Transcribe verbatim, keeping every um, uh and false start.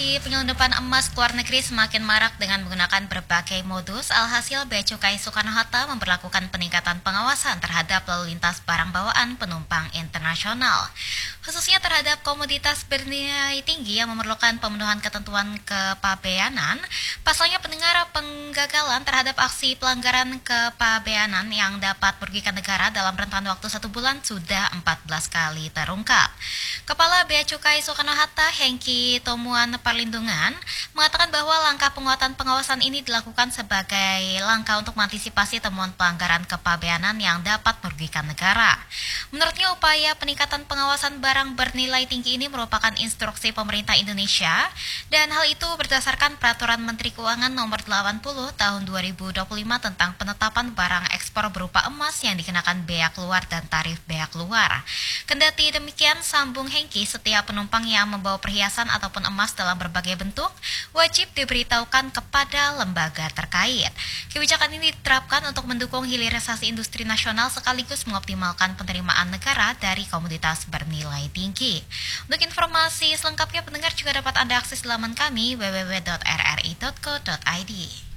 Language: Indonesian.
Aksi penyelundupan emas ke luar negeri semakin marak dengan menggunakan berbagai modus. Alhasil, Bea Cukai Soekarno-Hatta memberlakukan peningkatan pengawasan terhadap lalu lintas barang bawaan penumpang internasional, khususnya terhadap komoditas bernilai tinggi yang memerlukan pemenuhan ketentuan kepabeanan. Pasalnya, pendengar penggagalan terhadap aksi pelanggaran kepabeanan yang dapat merugikan negara dalam rentan waktu satu bulan sudah empat belas kali terungkap. Kepala Bea Cukai Soekarno-Hatta, Hengki Tomuan Perlindungan, mengatakan bahwa langkah penguatan pengawasan ini dilakukan sebagai langkah untuk mengantisipasi temuan pelanggaran kepabeanan yang dapat merugikan negara. Menurutnya, upaya peningkatan pengawasan barang bernilai tinggi ini merupakan instruksi pemerintah Indonesia, dan hal itu berdasarkan Peraturan Menteri Keuangan Nomor delapan puluh Tahun dua ribu dua puluh lima tentang penetapan barang ekspor berupa emas yang dikenakan bea keluar dan tarif bea keluar. Kendati demikian, sambung Hengki, setiap penumpang yang membawa perhiasan ataupun emas dalam berbagai bentuk wajib diberitahukan kepada lembaga terkait. Kebijakan ini diterapkan untuk mendukung hilirisasi industri nasional sekaligus mengoptimalkan penerimaan negara dari komoditas bernilai tinggi. Untuk informasi selengkapnya, pendengar juga dapat Anda akses di laman kami w w w titik r r i titik co titik i d.